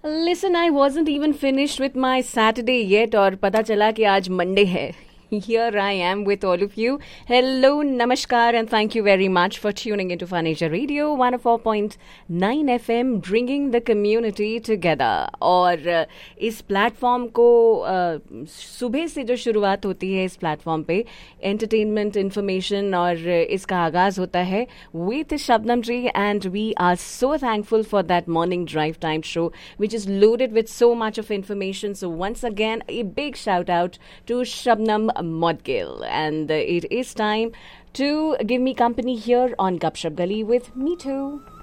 Listen, I wasn't even finished with my Saturday yet और पता चला कि आज Monday है. Here I am with all of you. Hello, namaskar, and thank you very much for tuning into Fun Asia Radio 104.9 FM, bringing the community together. और इस platform को सुबह से जो शुरुआत होती है इस प्लेटफॉर्म पे एंटरटेनमेंट इन्फॉर्मेशन और इसका आगाज़ होता है with Shabnam Ji, and we are so thankful for that morning drive time show which is loaded with so much of information. So once again, a big shout out to Shabnam Modgill, and it is time to give me company here on Gupshup Gali with Me Too.